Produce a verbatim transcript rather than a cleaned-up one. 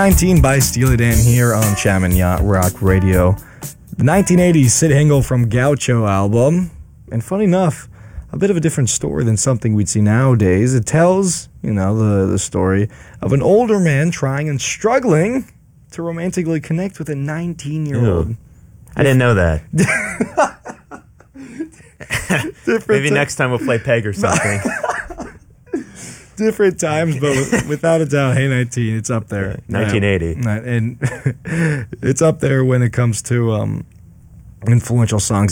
nineteen by Steely Dan here on Chamin Yacht Rock Radio. The nineteen eighties Sid Hingle from Gaucho album. And funny enough, a bit of a different story than something we'd see nowadays. It tells, you know, the, the story of an older man trying and struggling to romantically connect with a nineteen-year-old. Ew. I didn't know that. Maybe t- next time we'll play Peg or something. Different times, but without a doubt, Hey nineteen, it's up there. nineteen eighty. Uh, and it's up there when it comes to um, influential songs.